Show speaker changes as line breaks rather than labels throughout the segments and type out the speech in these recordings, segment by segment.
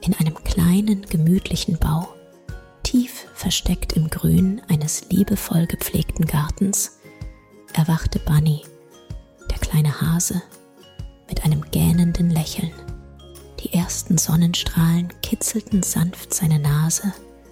In einem kleinen, gemütlichen Bau, tief versteckt im Grün eines liebevoll gepflegten Gartens, erwachte Bunny, der kleine Hase, mit einem gähnenden Lächeln. Die ersten Sonnenstrahlen kitzelten sanft seine Nase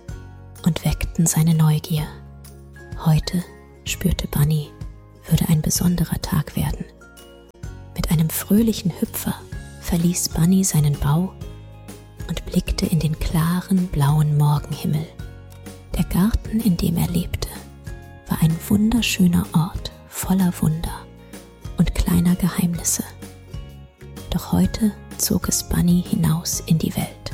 und weckten seine Neugier. Heute, spürte Bunny, würde ein besonderer Tag werden. Mit einem fröhlichen Hüpfer verließ Bunny seinen Bau und blickte in den klaren, blauen Morgenhimmel. Der Garten, in dem er lebte, war ein wunderschöner Ort voller Wunder und kleiner Geheimnisse. Doch heute zog es Bunny hinaus in die Welt.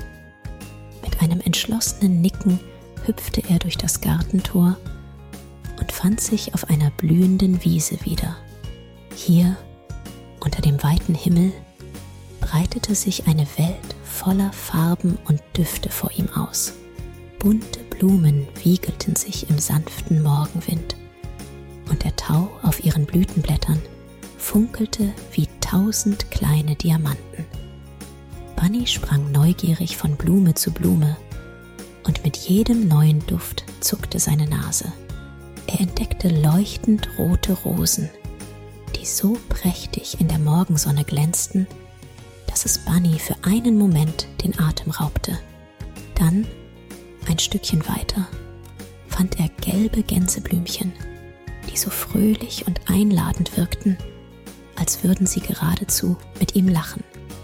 Mit einem entschlossenen Nicken hüpfte er durch das Gartentor und fand sich auf einer blühenden Wiese wieder. Hier, unter dem weiten Himmel, breitete sich eine Welt voller Farben und Düfte vor ihm aus. Bunte Blumen wiegelten sich im sanften Morgenwind und der Tau auf ihren Blütenblättern funkelte wie 1000 kleine Diamanten. Bunny sprang neugierig von Blume zu Blume und mit jedem neuen Duft zuckte seine Nase. Er entdeckte leuchtend rote Rosen, die so prächtig in der Morgensonne glänzten, dass es Bunny für einen Moment den Atem raubte. Dann, ein Stückchen weiter, fand er gelbe Gänseblümchen, die so fröhlich und einladend wirkten, als würden sie geradezu mit ihm lachen.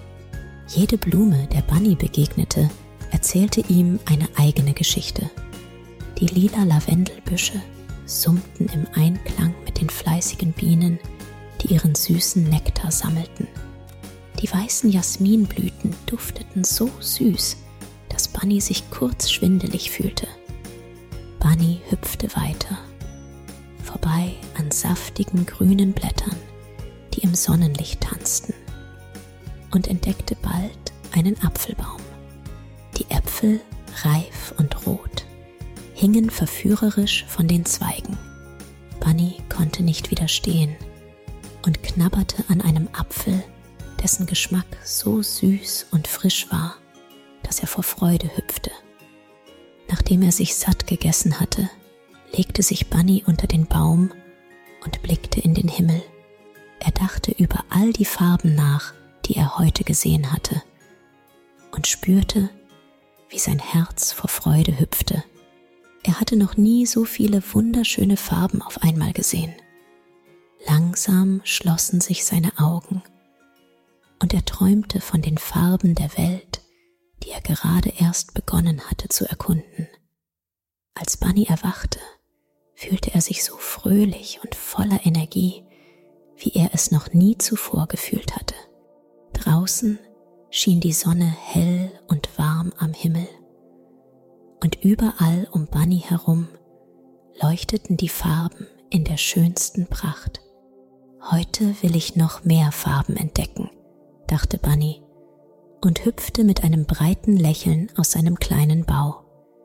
Jede Blume, der Bunny begegnete, erzählte ihm eine eigene Geschichte. Die lila Lavendelbüsche summten im Einklang mit den fleißigen Bienen, die ihren süßen Nektar sammelten. Die weißen Jasminblüten dufteten so süß, dass Bunny sich kurz schwindelig fühlte. Bunny hüpfte weiter, vorbei an saftigen grünen Blättern, die im Sonnenlicht tanzten, und entdeckte bald einen Apfelbaum. Die Äpfel, reif und rot, hingen verführerisch von den Zweigen. Bunny konnte nicht widerstehen und knabberte an einem Apfel, dessen Geschmack so süß und frisch war, dass er vor Freude hüpfte. Nachdem er sich satt gegessen hatte, legte sich Bunny unter den Baum und blickte in den Himmel. Er dachte über all die Farben nach, die er heute gesehen hatte, und spürte, wie sein Herz vor Freude hüpfte. Er hatte noch nie so viele wunderschöne Farben auf einmal gesehen. Langsam schlossen sich seine Augen und er träumte von den Farben der Welt, die er gerade erst begonnen hatte zu erkunden. Als Bunny erwachte, fühlte er sich so fröhlich und voller Energie, wie er es noch nie zuvor gefühlt hatte. Draußen schien die Sonne hell und warm am Himmel und überall um Bunny herum leuchteten die Farben in der schönsten Pracht. Heute will ich noch mehr Farben entdecken, dachte Bunny und hüpfte mit einem breiten Lächeln aus seinem kleinen Bau.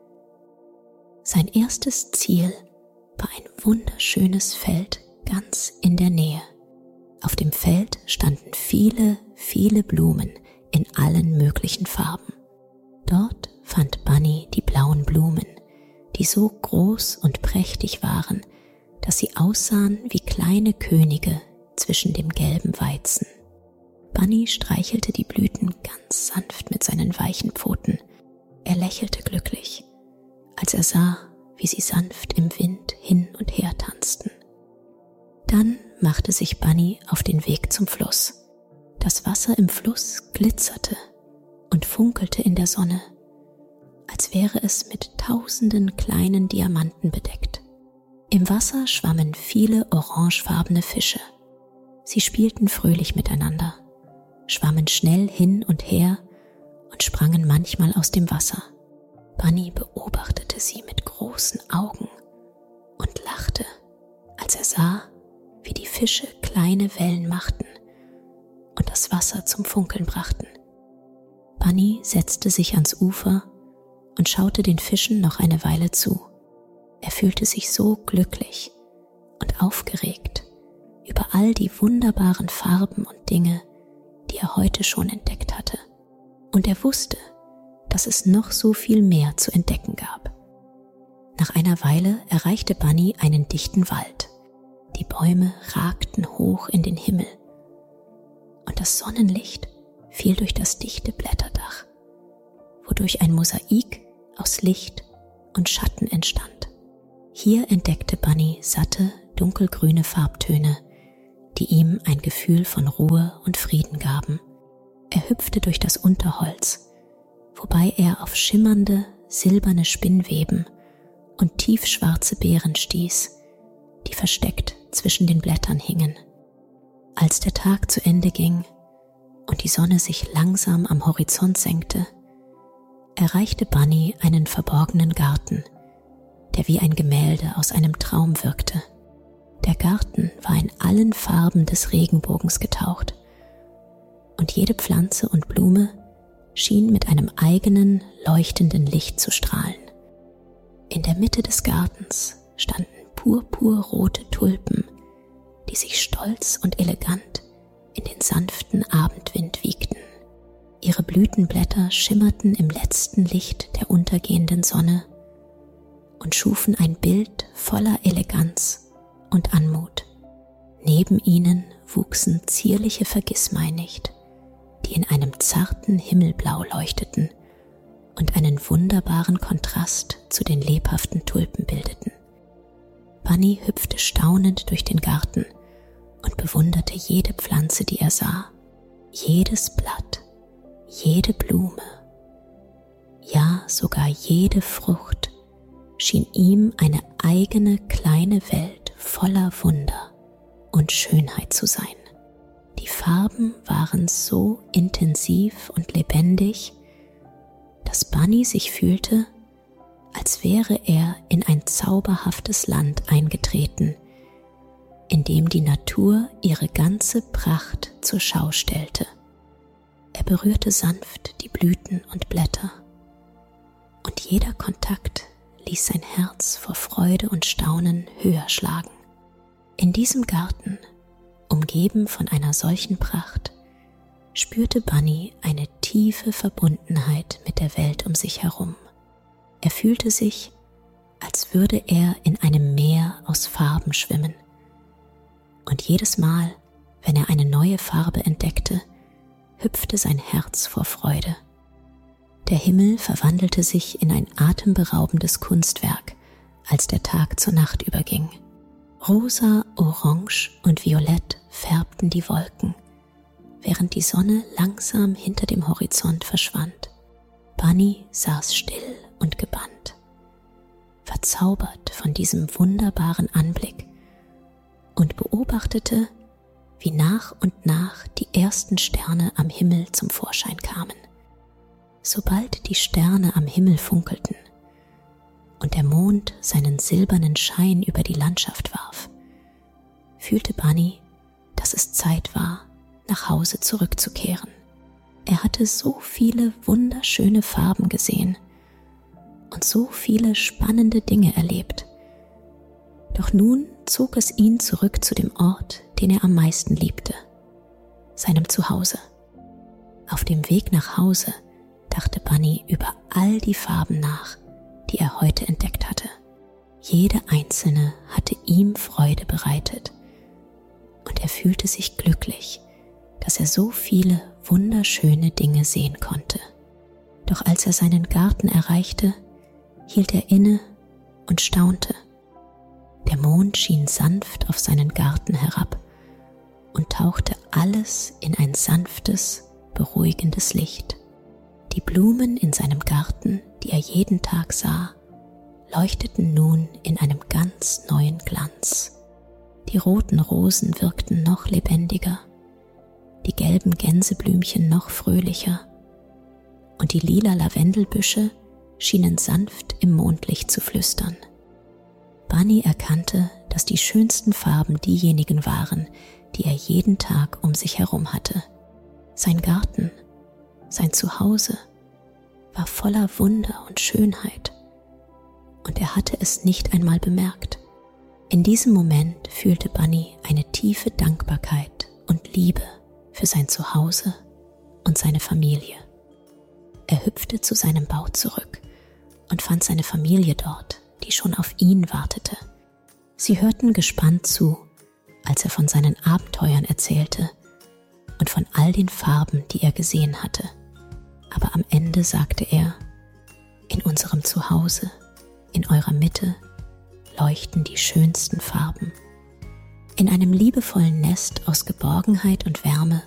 Sein erstes Ziel war ein wunderschönes Feld ganz in der Nähe. Auf dem Feld standen viele, viele Blumen in allen möglichen Farben. Dort fand Bunny die blauen Blumen, die so groß und prächtig waren, dass sie aussahen wie kleine Könige zwischen dem gelben Weizen. Bunny streichelte die Blüten ganz sanft mit seinen weichen Pfoten. Er lächelte glücklich, als er sah, wie sie sanft im Wind hin und her tanzten. Dann machte sich Bunny auf den Weg zum Fluss. Das Wasser im Fluss glitzerte und funkelte in der Sonne, als wäre es mit tausenden kleinen Diamanten bedeckt. Im Wasser schwammen viele orangefarbene Fische. Sie spielten fröhlich miteinander, schwammen schnell hin und her und sprangen manchmal aus dem Wasser. Bunny beobachtete sie mit großen Augen und lachte, als er sah, wie die Fische kleine Wellen machten und das Wasser zum Funkeln brachten. Bunny setzte sich ans Ufer und schaute den Fischen noch eine Weile zu. Er fühlte sich so glücklich und aufgeregt über all die wunderbaren Farben und Dinge, die er heute schon entdeckt hatte. Und er wusste, dass es noch so viel mehr zu entdecken gab. Nach einer Weile erreichte Bunny einen dichten Wald. Die Bäume ragten hoch in den Himmel und das Sonnenlicht fiel durch das dichte Blätterdach, wodurch ein Mosaik aus Licht und Schatten entstand. Hier entdeckte Bunny satte, dunkelgrüne Farbtöne, die ihm ein Gefühl von Ruhe und Frieden gaben. Er hüpfte durch das Unterholz, wobei er auf schimmernde, silberne Spinnweben und tiefschwarze Beeren stieß, die versteckt zwischen den Blättern hingen. Als der Tag zu Ende ging und die Sonne sich langsam am Horizont senkte, erreichte Bunny einen verborgenen Garten, der wie ein Gemälde aus einem Traum wirkte. Der Garten war in allen Farben des Regenbogens getaucht und jede Pflanze und Blume schien mit einem eigenen, leuchtenden Licht zu strahlen. In der Mitte des Gartens standen purpurrote Tulpen, die sich stolz und elegant in den sanften Abendwind wiegten. Ihre Blütenblätter schimmerten im letzten Licht der untergehenden Sonne und schufen ein Bild voller Eleganz und Anmut. Neben ihnen wuchsen zierliche Vergissmeinnicht, die in einem zarten Himmelblau leuchteten und einen wunderbaren Kontrast zu den lebhaften Tulpen bildeten. Bunny hüpfte staunend durch den Garten und bewunderte jede Pflanze, die er sah, jedes Blatt, jede Blume, ja sogar jede Frucht schien ihm eine eigene kleine Welt voller Wunder und Schönheit zu sein. Die Farben waren so intensiv und lebendig, dass Bunny sich fühlte, als wäre er in ein zauberhaftes Land eingetreten, in dem die Natur ihre ganze Pracht zur Schau stellte. Er berührte sanft die Blüten und Blätter, und jeder Kontakt ließ sein Herz vor Freude und Staunen höher schlagen. In diesem Garten, umgeben von einer solchen Pracht, spürte Bunny eine tiefe Verbundenheit mit der Welt um sich herum. Er fühlte sich, als würde er in einem Meer aus Farben schwimmen. Und jedes Mal, wenn er eine neue Farbe entdeckte, hüpfte sein Herz vor Freude. Der Himmel verwandelte sich in ein atemberaubendes Kunstwerk, als der Tag zur Nacht überging. Rosa, Orange und Violett färbten die Wolken, während die Sonne langsam hinter dem Horizont verschwand. Bunny saß still und gebannt, verzaubert von diesem wunderbaren Anblick, und beobachtete, wie nach und nach die ersten Sterne am Himmel zum Vorschein kamen. Sobald die Sterne am Himmel funkelten und der Mond seinen silbernen Schein über die Landschaft warf, fühlte Bunny, dass es Zeit war, nach Hause zurückzukehren. Er hatte so viele wunderschöne Farben gesehen und so viele spannende Dinge erlebt. Doch nun zog es ihn zurück zu dem Ort, den er am meisten liebte, seinem Zuhause. Auf dem Weg nach Hause dachte Bunny über all die Farben nach, die er heute entdeckt hatte. Jede einzelne hatte ihm Freude bereitet, und er fühlte sich glücklich, dass er so viele wunderschöne Dinge sehen konnte. Doch als er seinen Garten erreichte, hielt er inne und staunte. Der Mond schien sanft auf seinen Garten herab und tauchte alles in ein sanftes, beruhigendes Licht. Die Blumen in seinem Garten, die er jeden Tag sah, leuchteten nun in einem ganz neuen Glanz. Die roten Rosen wirkten noch lebendiger, die gelben Gänseblümchen noch fröhlicher, und die lila Lavendelbüsche schienen sanft im Mondlicht zu flüstern. Bunny erkannte, dass die schönsten Farben diejenigen waren, die er jeden Tag um sich herum hatte. Sein Garten, sein Zuhause, war voller Wunder und Schönheit, und er hatte es nicht einmal bemerkt. In diesem Moment fühlte Bunny eine tiefe Dankbarkeit und Liebe für sein Zuhause und seine Familie. Er hüpfte zu seinem Bau zurück und fand seine Familie dort, die schon auf ihn wartete. Sie hörten gespannt zu, als er von seinen Abenteuern erzählte und von all den Farben, die er gesehen hatte. Aber am Ende sagte er: In unserem Zuhause, in eurer Mitte, leuchten die schönsten Farben. In einem liebevollen Nest aus Geborgenheit und Wärme